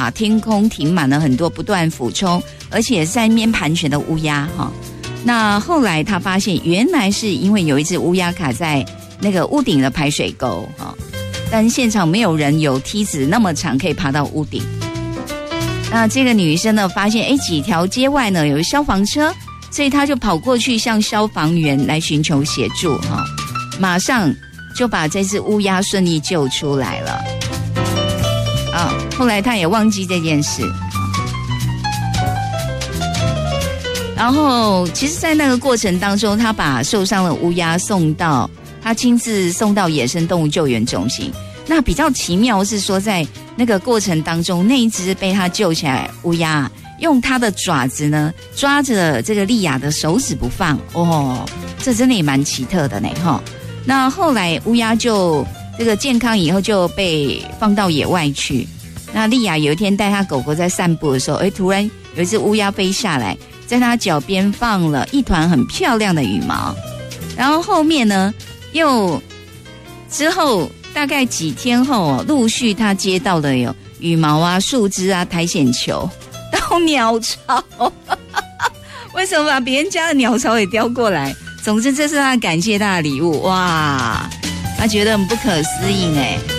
哇，天空停满了很多不断俯冲，而且在那边盘旋的乌鸦哈。那后来他发现，原来是因为有一只乌鸦卡在那个屋顶的排水沟哈，但现场没有人有梯子那么长可以爬到屋顶。那这个女生呢，发现几条街外呢有消防车，所以她就跑过去向消防员来寻求协助哈，马上就把这只乌鸦顺利救出来了。后来她也忘记这件事。然后其实在那个过程当中，她把受伤的乌鸦她亲自送到野生动物救援中心。那比较奇妙是说，在那个过程当中，那一只被他救起来乌鸦用它的爪子呢抓着这个莉亚的手指不放哦，这真的也蛮奇特的呢哈。那后来乌鸦就这个健康以后就被放到野外去。那莉亚有一天带她狗狗在散步的时候，突然有一只乌鸦飞下来，在她脚边放了一团很漂亮的羽毛。然后后面呢之后大概几天后陆续他接到了有羽毛啊、树枝啊、苔藓球到鸟巢为什么把别人家的鸟巢也叼过来？总之这是他感谢他的礼物。哇，他觉得很不可思议呢。